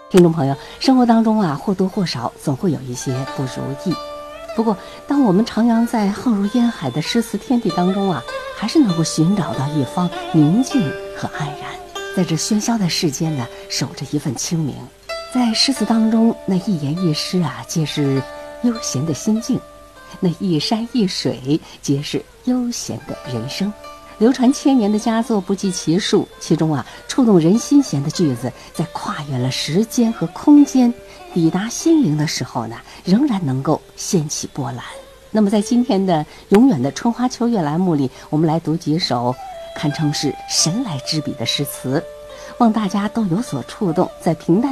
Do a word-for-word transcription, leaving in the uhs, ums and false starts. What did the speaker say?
听众朋友，生活当中啊，或多或少总会有一些不如意。不过，当我们徜徉在浩如烟海的诗词天地当中啊，还是能够寻找到一方宁静和安然，在这喧嚣的世间呢，守着一份清明。在诗词当中，那一言一诗啊，皆是悠闲的心境；那一山一水，皆是悠闲的人生。流传千年的佳作不计其数，其中啊，触动人心弦的句子，在跨越了时间和空间，抵达心灵的时候呢，仍然能够掀起波澜。那么在今天的永远的春花秋月栏目里，我们来读几首堪称是神来之笔的诗词，望大家都有所触动，在平淡